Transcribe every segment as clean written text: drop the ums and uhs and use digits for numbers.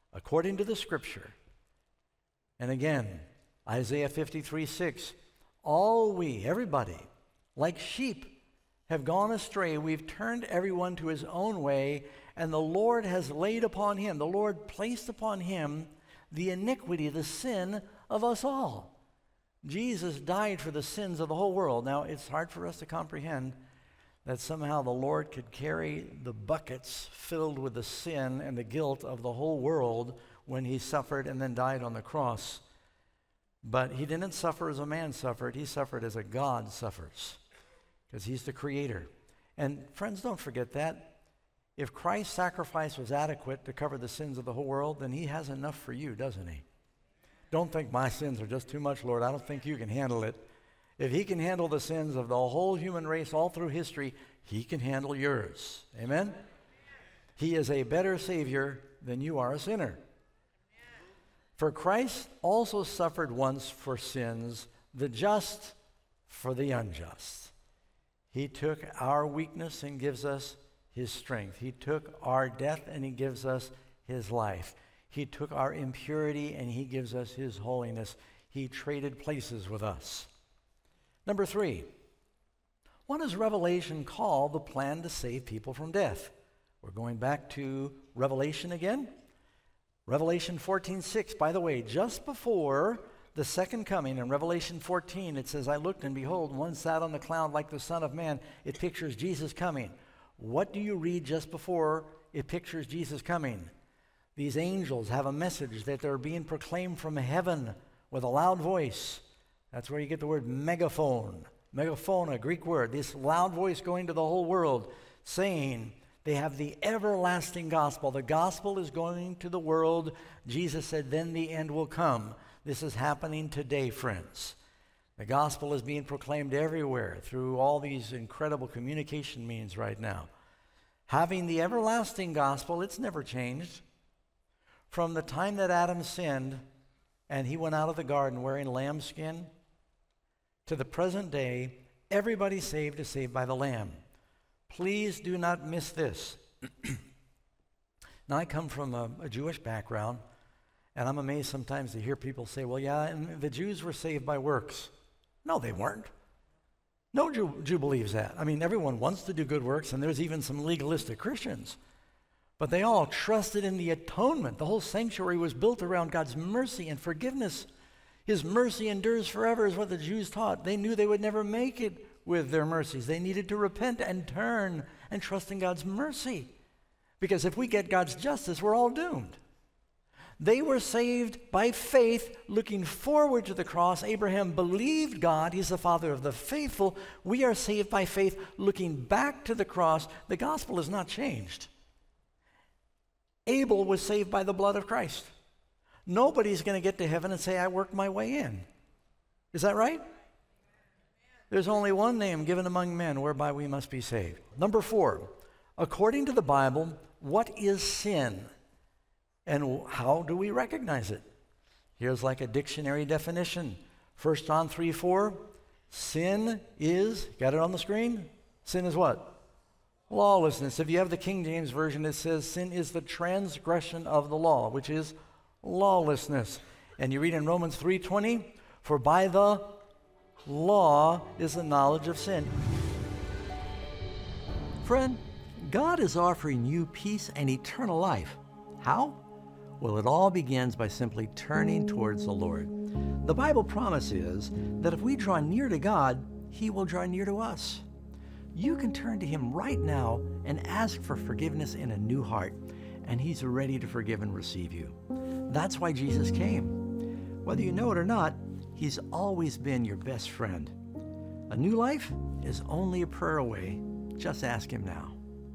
according to the Scripture. And again, Isaiah 53:6, all we, everybody, like sheep, have gone astray. We've turned everyone to his own way, and the Lord has laid upon him, the Lord placed upon him the iniquity, the sin of us all. Jesus died for the sins of the whole world. Now, it's hard for us to comprehend that somehow the Lord could carry the buckets filled with the sin and the guilt of the whole world when he suffered and then died on the cross. But he didn't suffer as a man suffered. He suffered as a God suffers, because he's the creator. And friends, don't forget that. If Christ's sacrifice was adequate to cover the sins of the whole world, then he has enough for you, doesn't he? Don't think my sins are just too much, Lord. I don't think you can handle it. If he can handle the sins of the whole human race all through history, he can handle yours. Amen? He is a better Savior than you are a sinner. For Christ also suffered once for sins, the just for the unjust. He took our weakness and gives us his strength. He took our death and he gives us his life. He took our impurity and he gives us his holiness. He traded places with us. Number 3, what does Revelation call the plan to save people from death? We're going back to Revelation again. Revelation 14:6, by the way, just before the second coming, in Revelation 14, it says, I looked and behold, one sat on the cloud like the Son of Man. It pictures Jesus coming. What do you read just before it pictures Jesus coming? These angels have a message that they're being proclaimed from heaven with a loud voice. That's where you get the word megaphone. Megaphone, a Greek word. This loud voice going to the whole world, saying they have the everlasting gospel. The gospel is going to the world. Jesus said, then the end will come. This is happening today, friends. The gospel is being proclaimed everywhere through all these incredible communication means right now. Having the everlasting gospel, it's never changed. From the time that Adam sinned and he went out of the garden wearing lambskin to the present day, everybody saved is saved by the Lamb. Please do not miss this. Now, I come from a Jewish background, and I'm amazed sometimes to hear people say, well, yeah, and the Jews were saved by works. No, they weren't. No Jew believes that. I mean, everyone wants to do good works, and there's even some legalistic Christians. But they all trusted in the atonement. The whole sanctuary was built around God's mercy and forgiveness. His mercy endures forever is what the Jews taught. They knew they would never make it with their mercies. They needed to repent and turn and trust in God's mercy. Because if we get God's justice, we're all doomed. They were saved by faith, looking forward to the cross. Abraham believed God. He's the father of the faithful. We are saved by faith, looking back to the cross. The gospel has not changed. Abel was saved by the blood of Christ. Nobody's going to get to heaven and say, I worked my way in. Is that right? There's only one name given among men whereby we must be saved. Number 4, according to the Bible, what is sin? And how do we recognize it? Here's like a dictionary definition. 1 John 3:4, sin is, got it on the screen? Sin is what? Lawlessness. If you have the King James Version, it says sin is the transgression of the law, which is lawlessness. And you read in Romans 3:20, for by the law is the knowledge of sin. Friend, God is offering you peace and eternal life. How? Well, it all begins by simply turning towards the Lord. The Bible promise is that if we draw near to God, He will draw near to us. You can turn to Him right now and ask for forgiveness in a new heart, and He's ready to forgive and receive you. That's why Jesus came. Whether you know it or not, He's always been your best friend. A new life is only a prayer away. Just ask Him now.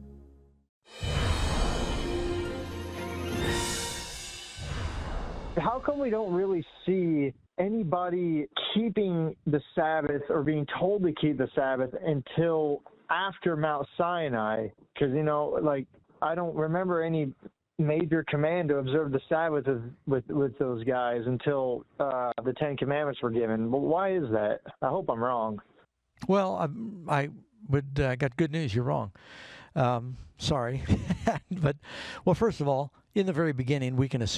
How come we don't really see anybody keeping the Sabbath or being told to keep the Sabbath until after Mount Sinai? Because, I don't remember any major command to observe the Sabbath with those guys until the Ten Commandments were given. But why is that? I hope I'm wrong. Well, I got good news. You're wrong. Sorry. But, well, first of all, in the very beginning, we can assume